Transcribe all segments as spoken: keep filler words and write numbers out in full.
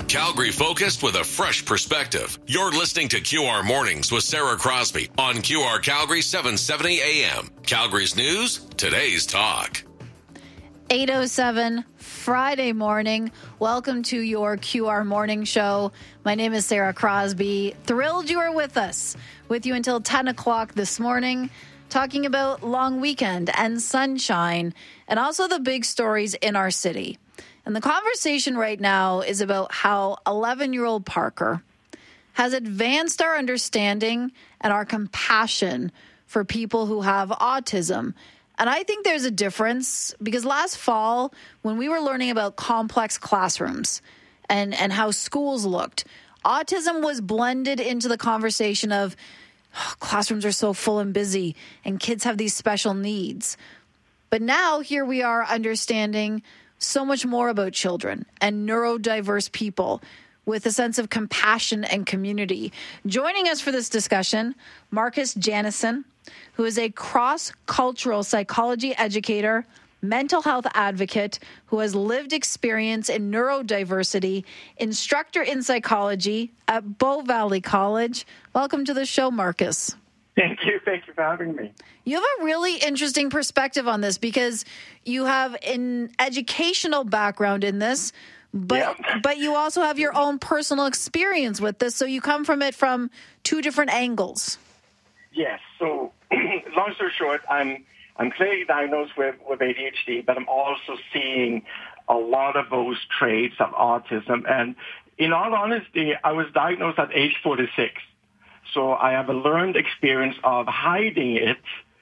Calgary focused with a fresh perspective. You're listening to Q R Mornings with Sarah Crosby on Q R Calgary seven seventy A M. Calgary's news, today's talk. eight oh seven Friday morning. Welcome to your Q R Morning Show. My name is Sarah Crosby. Thrilled you are with us. With you until ten o'clock this morning, talking about long weekend and sunshine and also the big stories in our city. And the conversation right now is about how eleven-year-old Parker has advanced our understanding and our compassion for people who have autism. And I think there's a difference because last fall, when we were learning about complex classrooms and, and how schools looked, autism was blended into the conversation of oh, classrooms are so full and busy and kids have these special needs. But now here we are understanding so much more about children and neurodiverse people with a sense of compassion and community. Joining us for this discussion, Marcus Janison, who is a cross-cultural psychology educator, mental health advocate, who has lived experience in neurodiversity, instructor in psychology at Bow Valley College. Welcome to the show, Marcus. Thank you. Thank you for having me. You have a really interesting perspective on this because you have an educational background in this, but Yep. but you also have your own personal experience with this, so you come from it from two different angles. Yes. So, long story short, I'm I'm clinically diagnosed with, with A D H D, but I'm also seeing a lot of those traits of autism. And in all honesty, I was diagnosed at age forty-six. So I have a learned experience of hiding it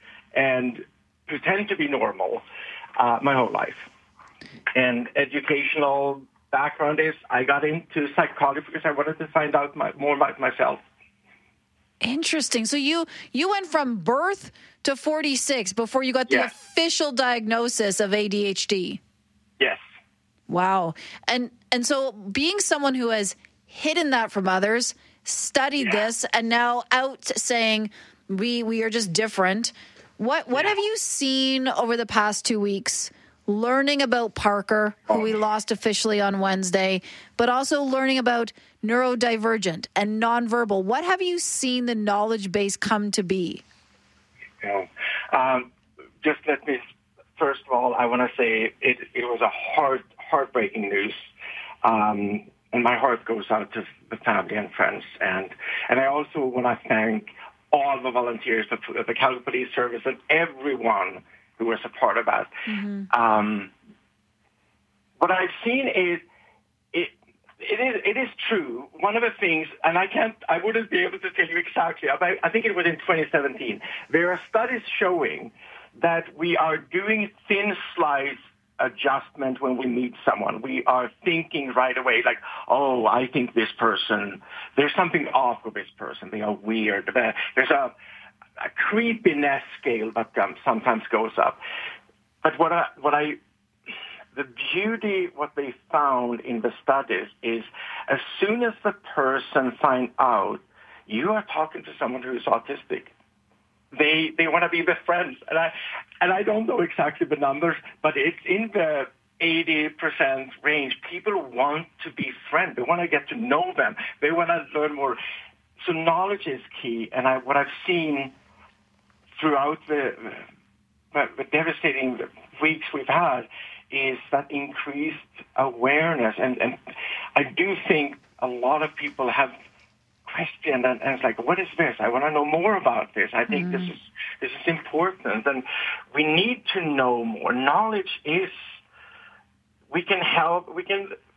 and pretend to be normal uh, my whole life. And educational background is I got into psychology because I wanted to find out my, more about myself. Interesting. So you you went from birth to forty-six before you got the Yes. official diagnosis of A D H D. Yes. Wow. And and so being someone who has hidden that from others, studied Yeah. this, and now out saying we we are just different. What what Yeah. have you seen over the past two weeks learning about Parker, who Oh. we lost officially on Wednesday, but also learning about neurodivergent and nonverbal? What have you seen the knowledge base come to be? You know, um, just let me, first of all, I want to say it, it was a heart, heartbreaking news. Um, and my heart goes out to the family and friends. And, and I also want to thank all the volunteers, the, the Calgary Police Service, and everyone who was a part of that. Mm-hmm. Um, what I've seen is, it, it is it is true. One of the things, and I can't, I wouldn't be able to tell you exactly. I, I think it was in twenty seventeen. There are studies showing that we are doing thin slice adjustment when we meet someone. We are thinking right away, like, oh, I think this person, there's something off with this person. They are weird. There's a, a creepiness scale that um, sometimes goes up. But what I, what I, the beauty, what they found in the studies is as soon as the person finds out you are talking to someone who is autistic, they they want to be best friends. And I and I don't know exactly the numbers, but it's in the eighty percent range. People want to be friends. They want to get to know them. They want to learn more. So knowledge is key. And I, what I've seen throughout the, the, the devastating weeks we've had is that increased awareness. And, and I do think a lot of people have questioned and, and it's like, what is this? I want to know more about this. I think Mm-hmm. this is this is important. And we need to know more. Knowledge is, we can help, we can